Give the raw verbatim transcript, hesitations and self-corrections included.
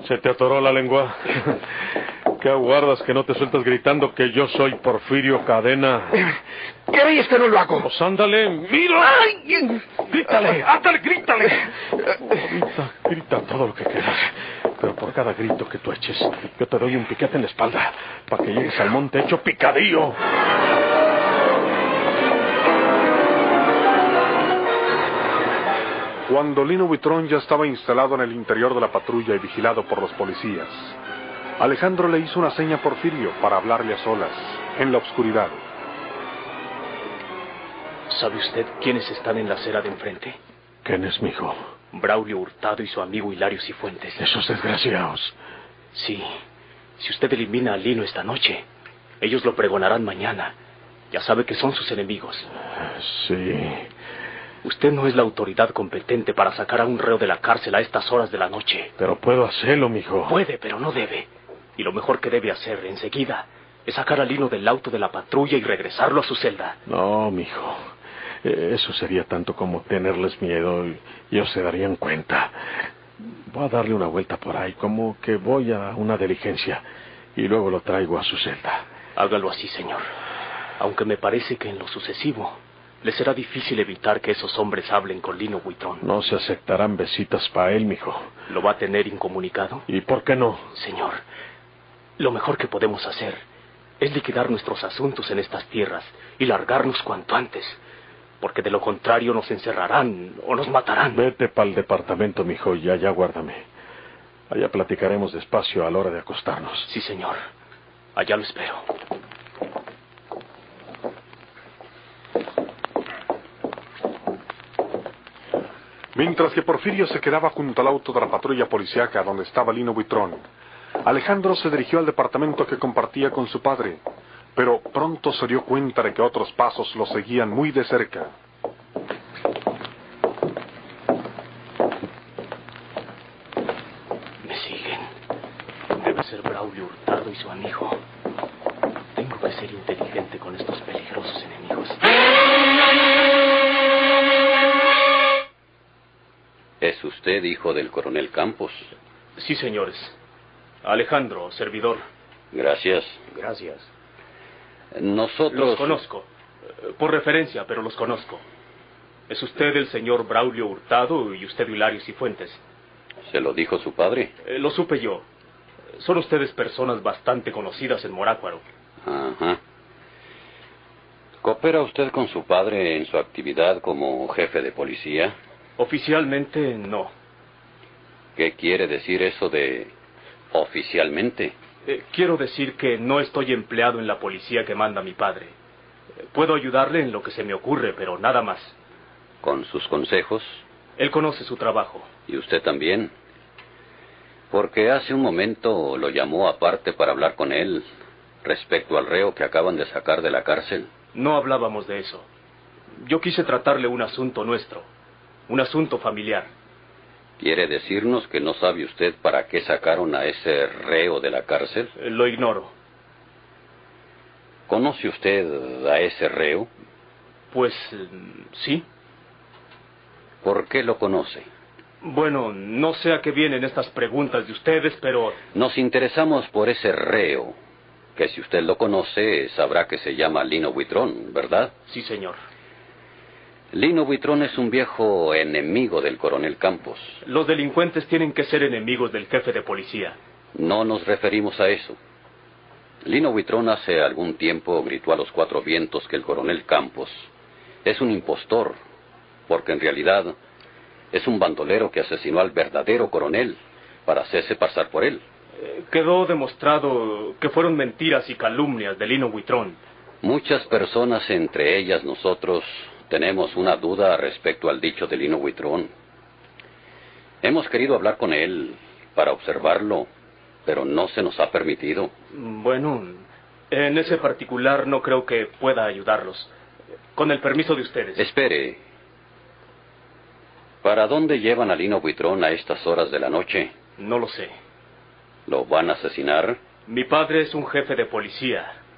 ¿Se te atoró la lengua? ¿Qué aguardas que no te sueltas gritando que yo soy Porfirio Cadena? ¿Queréis que no lo hago? Pues ándale, mira. ¡Ay! Grítale, ándale, grítale. Grita, grita todo lo que quieras. Pero por cada grito que tú eches, yo te doy un piquete en la espalda para que llegues al monte hecho picadillo. Cuando Lino Buitrón ya estaba instalado en el interior de la patrulla y vigilado por los policías, Alejandro le hizo una seña a Porfirio para hablarle a solas, en la oscuridad. ¿Sabe usted quiénes están en la acera de enfrente? ¿Quién es, mijo? Braulio Hurtado y su amigo Hilario Cifuentes. Esos desgraciados. Sí. Si usted elimina a Lino esta noche, ellos lo pregonarán mañana. Ya sabe que son sus enemigos. Sí. Usted no es la autoridad competente para sacar a un reo de la cárcel a estas horas de la noche. Pero puedo hacerlo, mijo. Puede, pero no debe. Y lo mejor que debe hacer enseguida es sacar a Lino del auto de la patrulla y regresarlo a su celda. No, mijo. Eso sería tanto como tenerles miedo y ellos se darían cuenta. Voy a darle una vuelta por ahí, como que voy a una diligencia y luego lo traigo a su celda. Hágalo así, señor. Aunque me parece que en lo sucesivo le será difícil evitar que esos hombres hablen con Lino Buitrón. No se aceptarán visitas para él, mijo. ¿Lo va a tener incomunicado? ¿Y por qué no? Señor, lo mejor que podemos hacer es liquidar nuestros asuntos en estas tierras y largarnos cuanto antes, porque de lo contrario nos encerrarán o nos matarán. Vete para el departamento, mijo, y allá guárdame. Allá platicaremos despacio a la hora de acostarnos. Sí, señor. Allá lo espero. Mientras que Porfirio se quedaba junto al auto de la patrulla policíaca donde estaba Lino Buitrón, Alejandro se dirigió al departamento que compartía con su padre, pero pronto se dio cuenta de que otros pasos lo seguían muy de cerca. Me siguen. Debe ser Braulio Hurtado y su amigo. Tengo que ser inteligente con estos peligrosos enemigos. ¿Es usted hijo del coronel Campos? Sí, señores. Alejandro, servidor. Gracias. Gracias. Nosotros... Los conozco. Por referencia, pero los conozco. Es usted el señor Braulio Hurtado y usted Hilario Cifuentes. ¿Se lo dijo su padre? Eh, lo supe yo. Son ustedes personas bastante conocidas en Morácuaro. Ajá. ¿Coopera usted con su padre en su actividad como jefe de policía? Oficialmente, no. ¿Qué quiere decir eso de oficialmente? Eh, quiero decir que no estoy empleado en la policía que manda mi padre. Eh, puedo ayudarle en lo que se me ocurre, pero nada más. ¿Con sus consejos? Él conoce su trabajo. ¿Y usted también? Porque hace un momento lo llamó aparte para hablar con él respecto al reo que acaban de sacar de la cárcel. No hablábamos de eso. Yo quise tratarle un asunto nuestro. Un asunto familiar. ¿Quiere decirnos que no sabe usted para qué sacaron a ese reo de la cárcel? Eh, lo ignoro. ¿Conoce usted a ese reo? Pues, sí. ¿Por qué lo conoce? Bueno, no sé a qué vienen estas preguntas de ustedes, pero... Nos interesamos por ese reo, que si usted lo conoce, sabrá que se llama Lino Buitrón, ¿verdad? Sí, señor. Lino Buitrón es un viejo enemigo del coronel Campos. Los delincuentes tienen que ser enemigos del jefe de policía. No nos referimos a eso. Lino Buitrón hace algún tiempo gritó a los cuatro vientos que el coronel Campos es un impostor, porque en realidad es un bandolero que asesinó al verdadero coronel para hacerse pasar por él. Eh, quedó demostrado que fueron mentiras y calumnias de Lino Buitrón. Muchas personas, entre ellas nosotros, tenemos una duda respecto al dicho de Lino Buitrón. Hemos querido hablar con él para observarlo, pero no se nos ha permitido. Bueno, en ese particular no creo que pueda ayudarlos. Con el permiso de ustedes. Espere. ¿Para dónde llevan a Lino Buitrón a estas horas de la noche? No lo sé. ¿Lo van a asesinar? Mi padre es un jefe de policía.